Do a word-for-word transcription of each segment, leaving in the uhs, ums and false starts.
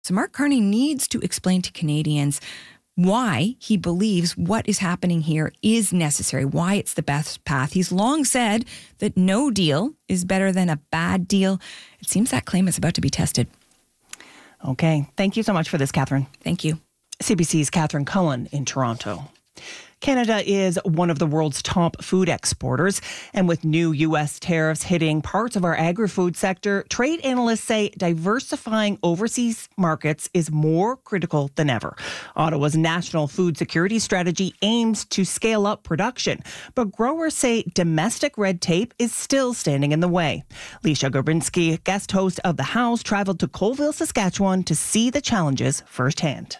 So Mark Carney needs to explain to Canadians why he believes what is happening here is necessary, why it's the best path. He's long said that no deal is better than a bad deal. It seems that claim is about to be tested. Okay. Thank you so much for this, Catherine. Thank you. C B C's Catherine Cullen in Toronto. Canada is one of the world's top food exporters, and with new U S tariffs hitting parts of our agri-food sector, trade analysts say diversifying overseas markets is more critical than ever. Ottawa's national food security strategy aims to scale up production, but growers say domestic red tape is still standing in the way. Leisha Garbinski, guest host of The House, traveled to Colville, Saskatchewan to see the challenges firsthand.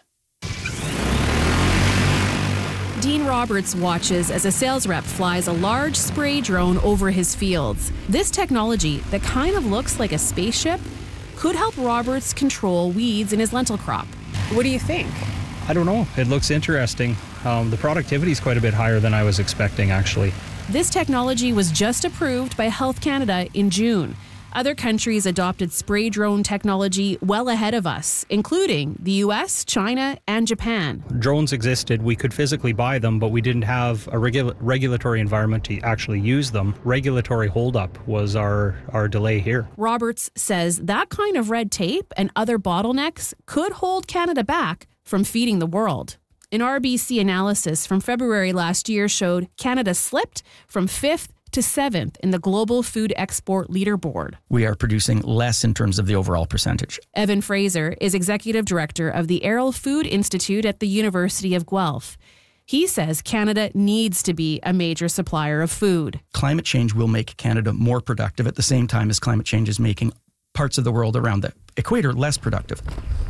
Dean Roberts watches as a sales rep flies a large spray drone over his fields. This technology, that kind of looks like a spaceship, could help Roberts control weeds in his lentil crop. What do you think? I don't know. It looks interesting. Um, the productivity is quite a bit higher than I was expecting, actually. This technology was just approved by Health Canada in June. Other countries adopted spray drone technology well ahead of us, including the U S, China, and Japan. Drones existed. We could physically buy them, but we didn't have a regu- regulatory environment to actually use them. Regulatory holdup was our, our delay here. Roberts says that kind of red tape and other bottlenecks could hold Canada back from feeding the world. An R B C analysis from February last year showed Canada slipped from fifth to seventh in the global food export leaderboard. We are producing less in terms of the overall percentage. Evan Fraser is executive director of the Arrell Food Institute at the University of Guelph. He says Canada needs to be a major supplier of food. Climate change will make Canada more productive at the same time as climate change is making parts of the world around the equator less productive.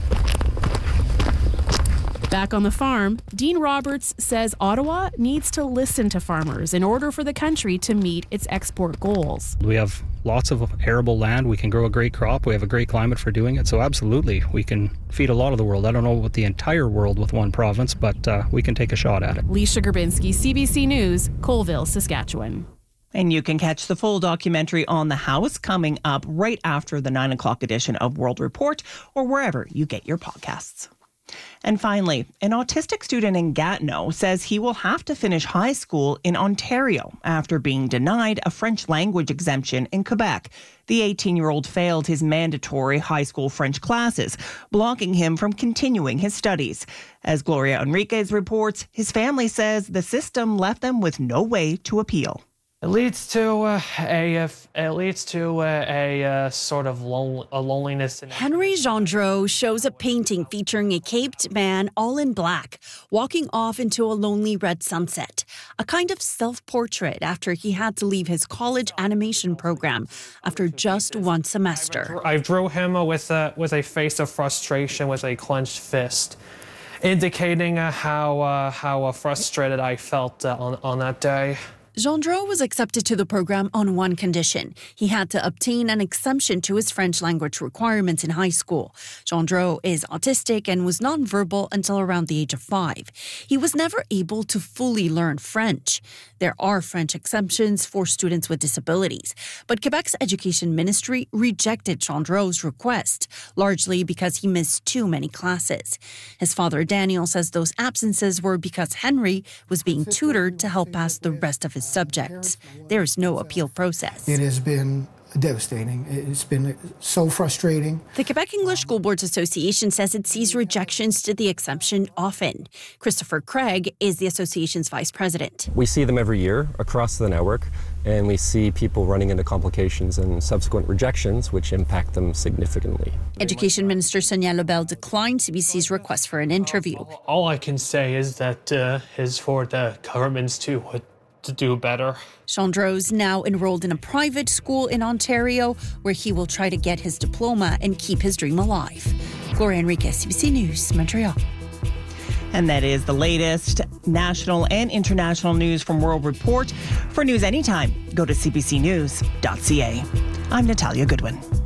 Back on the farm, Dean Roberts says Ottawa needs to listen to farmers in order for the country to meet its export goals. We have lots of arable land. We can grow a great crop. We have a great climate for doing it. So absolutely, we can feed a lot of the world. I don't know about the entire world with one province, but uh, we can take a shot at it. Leisha Garbinski, C B C News, Colville, Saskatchewan. And you can catch the full documentary on The House coming up right after the nine o'clock edition of World Report or wherever you get your podcasts. And finally, an autistic student in Gatineau says he will have to finish high school in Ontario after being denied a French language exemption in Quebec. The eighteen-year-old failed his mandatory high school French classes, blocking him from continuing his studies. As Gloria Enriquez reports, his family says the system left them with no way to appeal. It leads to uh, a it leads to uh, a uh, sort of lon- a loneliness. Henry Gendreau shows a painting featuring a caped man all in black, walking off into a lonely red sunset. A kind of self-portrait after he had to leave his college animation program after just one semester. I drew him with a with a face of frustration, with a clenched fist, indicating uh, how uh, how uh, frustrated I felt uh, on on that day. Gendreau was accepted to the program on one condition. He had to obtain an exemption to his French language requirements in high school. Gendreau is autistic and was nonverbal until around the age of five. He was never able to fully learn French. There are French exemptions for students with disabilities, but Quebec's education ministry rejected Gendreau's request, largely because he missed too many classes. His father, Daniel, says those absences were because Henry was being tutored to help pass the rest of his subjects. There is no appeal process. It has been devastating. It's been so frustrating. The Quebec English School Boards Association says it sees rejections to the exemption often. Christopher Craig is the association's vice president. We see them every year across the network, and we see people running into complications and subsequent rejections, which impact them significantly. Education Minister Sonia Lebel declined C B C's request for an interview. All I can say is that uh, is for the governments to uh, to do better. Gendreau's now enrolled in a private school in Ontario where he will try to get his diploma and keep his dream alive. Gloria Enriquez, C B C News, Montreal. And that is the latest national and international news from World Report. For news anytime, go to c b c news dot c a. I'm Natalia Goodwin.